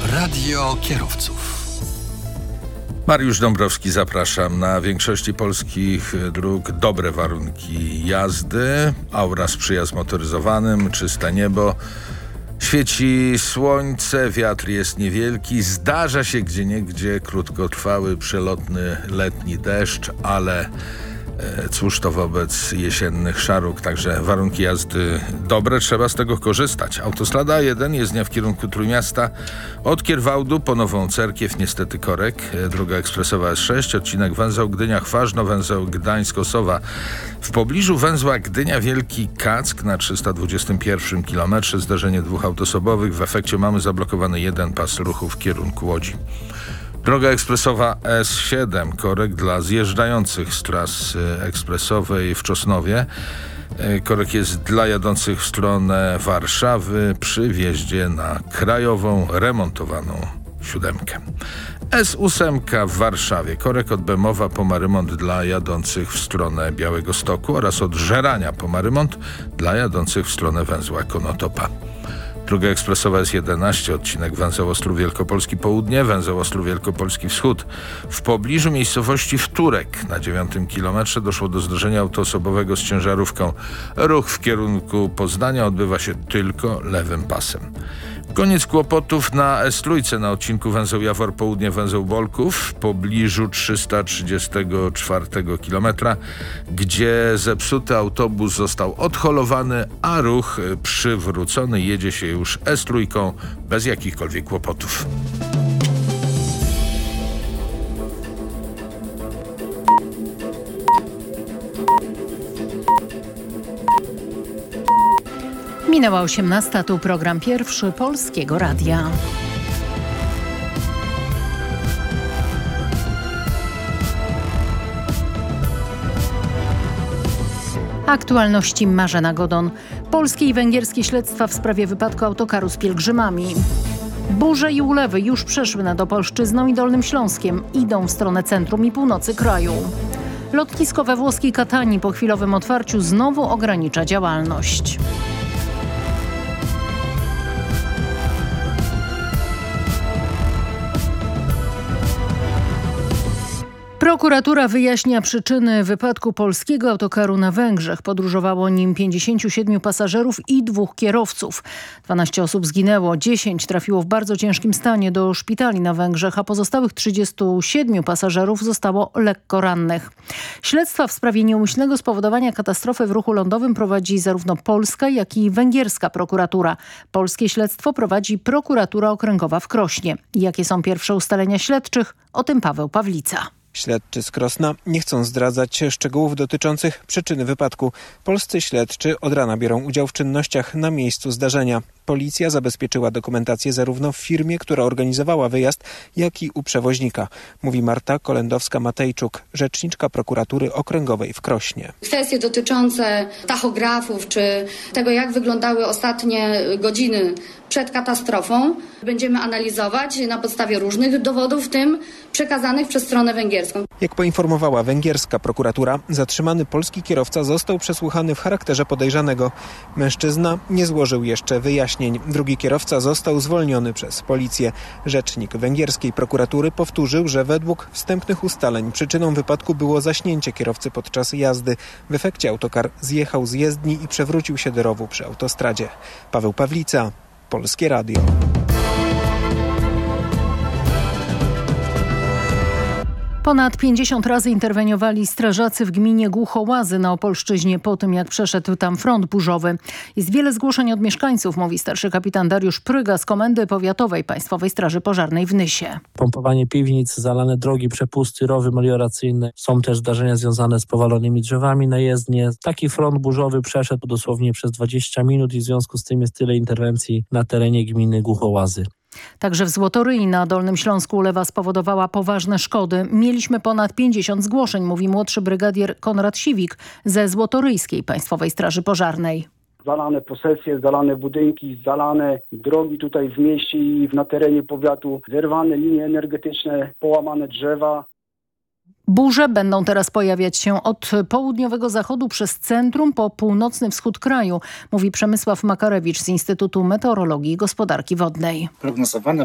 Radio kierowców. Mariusz Dąbrowski, zapraszam. Na większości polskich dróg dobre warunki jazdy, aura sprzyja zmotoryzowanym, czyste niebo, świeci słońce, wiatr jest niewielki, zdarza się gdzieniegdzie krótkotrwały, przelotny letni deszcz, ale cóż to wobec jesiennych szaruk, także warunki jazdy dobre, trzeba z tego korzystać. Autostrada A1 jezdnia w kierunku Trójmiasta od Kierwałdu po Nową Cerkiew, niestety korek. Droga ekspresowa S6, odcinek węzeł Gdynia-Chważno, węzeł Gdańsk-Osowa. W pobliżu węzła Gdynia-Wielki Kack na 321 km zdarzenie dwóch autosobowych. W efekcie mamy zablokowany jeden pas ruchu w kierunku Łodzi. Droga ekspresowa S7, korek dla zjeżdżających z trasy ekspresowej w Czosnowie. Korek jest dla jadących w stronę Warszawy przy wjeździe na krajową, remontowaną siódemkę. S8 w Warszawie, korek od Bemowa po Marymont dla jadących w stronę Białegostoku oraz od Żerania po Marymont dla jadących w stronę węzła Konotopa. Droga ekspresowa S11, odcinek węzeł Ostrów Wielkopolski Południe, węzeł Ostrów Wielkopolski Wschód. W pobliżu miejscowości Wtórek na 9 kilometrze doszło do zdarzenia autoosobowego z ciężarówką. Ruch w kierunku Poznania odbywa się tylko lewym pasem. Koniec kłopotów na S3 na odcinku węzeł Jawor Południe, węzeł Bolków w pobliżu 334 km, gdzie zepsuty autobus został odholowany, a ruch przywrócony. Jedzie się już S3 bez jakichkolwiek kłopotów. Minęła 18, tu program pierwszy Polskiego Radia. Aktualności Marzena Godon. Polskie i węgierskie śledztwa w sprawie wypadku autokaru z pielgrzymami. Burze i ulewy już przeszły nad Opolszczyzną i Dolnym Śląskiem. Idą w stronę centrum i północy kraju. Lotnisko we włoskiej Katanii po chwilowym otwarciu znowu ogranicza działalność. Prokuratura wyjaśnia przyczyny wypadku polskiego autokaru na Węgrzech. Podróżowało nim 57 pasażerów i 2 kierowców. 12 osób zginęło, 10 trafiło w bardzo ciężkim stanie do szpitali na Węgrzech, a pozostałych 37 pasażerów zostało lekko rannych. Śledztwa w sprawie nieumyślnego spowodowania katastrofy w ruchu lądowym prowadzi zarówno polska, jak i węgierska prokuratura. Polskie śledztwo prowadzi prokuratura okręgowa w Krośnie. Jakie są pierwsze ustalenia śledczych? O tym Paweł Pawlica. Śledczy z Krosna nie chcą zdradzać szczegółów dotyczących przyczyny wypadku. Polscy śledczy od rana biorą udział w czynnościach na miejscu zdarzenia. Policja zabezpieczyła dokumentację zarówno w firmie, która organizowała wyjazd, jak i u przewoźnika. Mówi Marta Kolendowska-Matejczuk, rzeczniczka prokuratury okręgowej w Krośnie. Kwestie dotyczące tachografów, czy tego, jak wyglądały ostatnie godziny przed katastrofą, będziemy analizować na podstawie różnych dowodów, w tym przekazanych przez stronę węgierską. Jak poinformowała węgierska prokuratura, zatrzymany polski kierowca został przesłuchany w charakterze podejrzanego. Mężczyzna nie złożył jeszcze wyjaśnień. Drugi kierowca został zwolniony przez policję. Rzecznik węgierskiej prokuratury powtórzył, że według wstępnych ustaleń przyczyną wypadku było zaśnięcie kierowcy podczas jazdy. W efekcie autokar zjechał z jezdni i przewrócił się do rowu przy autostradzie. Paweł Pawlica, Polskie Radio. Ponad 50 razy interweniowali strażacy w gminie Głuchołazy na Opolszczyźnie po tym, jak przeszedł tam front burzowy. Jest wiele zgłoszeń od mieszkańców, mówi starszy kapitan Dariusz Pryga z Komendy Powiatowej Państwowej Straży Pożarnej w Nysie. Pompowanie piwnic, zalane drogi, przepusty, rowy melioracyjne. Są też zdarzenia związane z powalonymi drzewami na jezdnie. Taki front burzowy przeszedł dosłownie przez 20 minut i w związku z tym jest tyle interwencji na terenie gminy Głuchołazy. Także w Złotoryi na Dolnym Śląsku ulewa spowodowała poważne szkody. Mieliśmy ponad 50 zgłoszeń, mówi młodszy brygadier Konrad Siwik ze Złotoryjskiej Państwowej Straży Pożarnej. Zalane posesje, zalane budynki, zalane drogi tutaj w mieście i na terenie powiatu, zerwane linie energetyczne, połamane drzewa. Burze będą teraz pojawiać się od południowego zachodu przez centrum po północny wschód kraju, mówi Przemysław Makarewicz z Instytutu Meteorologii i Gospodarki Wodnej. Prognozowane